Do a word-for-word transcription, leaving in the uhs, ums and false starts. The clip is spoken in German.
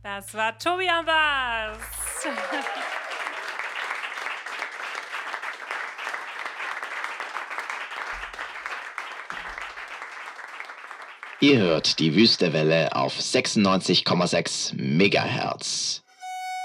Das war Tobi am Bass. Ihr hört die Wüste Welle auf sechsundneunzig Komma sechs Megahertz.